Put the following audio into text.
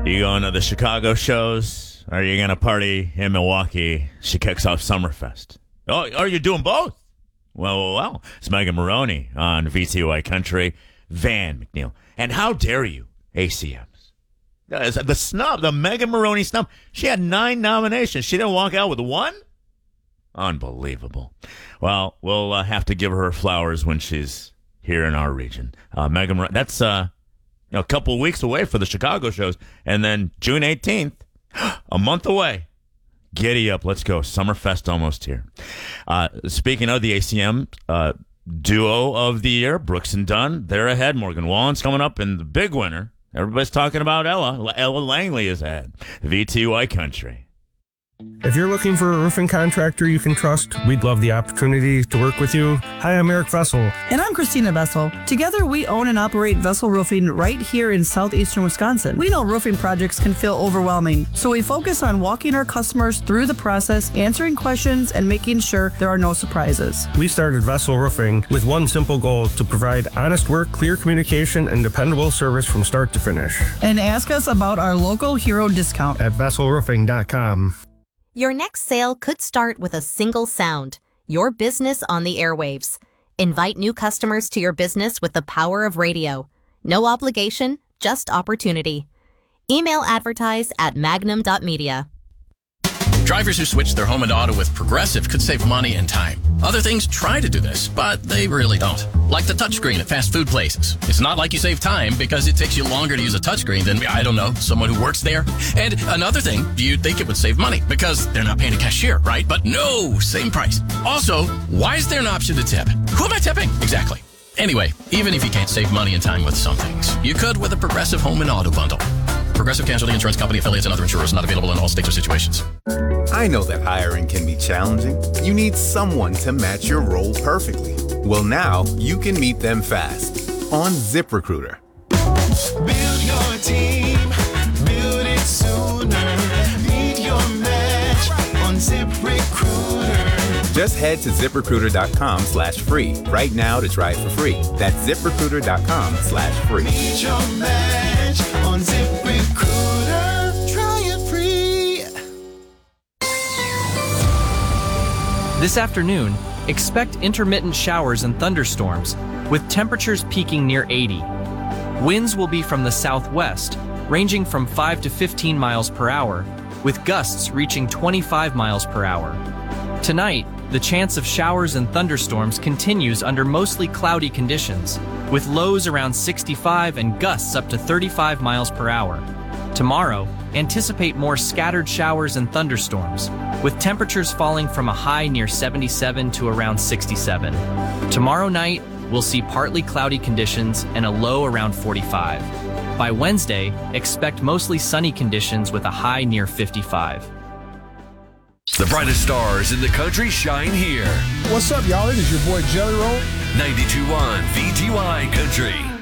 You going to the Chicago shows? Or are you going to party in Milwaukee? She kicks off Summerfest. Oh, are you doing both? Well. It's Megan Maroney on VTY Country, Van McNeil. And how dare you, ACMs? The snub, the Megan Maroney snub. She had 9 nominations. She didn't walk out with 1? Unbelievable. Well, we'll have to give her flowers when she's here in our region. Megan Maroney, that's a couple of weeks away for the Chicago shows. And then June 18th, a month away. Giddy up. Let's go. Summerfest almost here. Speaking of the ACM duo of the year, Brooks and Dunn, they're ahead. Morgan Wallen's coming up, and the big winner, everybody's talking about Ella. Ella Langley is ahead. VTY Country. If you're looking for a roofing contractor you can trust, we'd love the opportunity to work with you. Hi, I'm Eric Vessel. And I'm Christina Vessel. Together, we own and operate Vessel Roofing right here in southeastern Wisconsin. We know roofing projects can feel overwhelming, so we focus on walking our customers through the process, answering questions, and making sure there are no surprises. We started Vessel Roofing with one simple goal: to provide honest work, clear communication, and dependable service from start to finish. And ask us about our local hero discount at VesselRoofing.com. Your next sale could start with a single sound: your business on the airwaves. Invite new customers to your business with the power of radio. No obligation, just opportunity. Email advertise at magnum.media. Drivers who switch their home and auto with Progressive could save money and time. Other things try to do this, but they really don't. Like the touchscreen at fast food places. It's not like you save time because it takes you longer to use a touchscreen than, someone who works there. And another thing, you'd think it would save money because they're not paying a cashier, right? But no, same price. Also, why is there an option to tip? Who am I tipping? Exactly. Anyway, even if you can't save money and time with some things, you could with a Progressive home and auto bundle. Progressive Casualty Insurance Company, affiliates, and other insurers, not available in all states or situations. I know that hiring can be challenging. You need someone to match your role perfectly. Well, now you can meet them fast on ZipRecruiter. Build your team, build it sooner. Meet your match on ZipRecruiter. Just head to ZipRecruiter.com/free right now to try it for free. That's ZipRecruiter.com/free. Meet your match on ZipRecruiter. Try it free. This afternoon, expect intermittent showers and thunderstorms, with temperatures peaking near 80. Winds will be from the southwest, ranging from 5 to 15 miles per hour, with gusts reaching 25 miles per hour. Tonight, the chance of showers and thunderstorms continues under mostly cloudy conditions, with lows around 65 and gusts up to 35 miles per hour. Tomorrow, anticipate more scattered showers and thunderstorms, with temperatures falling from a high near 77 to around 67. Tomorrow night, we'll see partly cloudy conditions and a low around 45. By Wednesday, expect mostly sunny conditions with a high near 55. The brightest stars in the country shine here. What's up, y'all? It is your boy Jelly Roll. 92.1 VTY Country.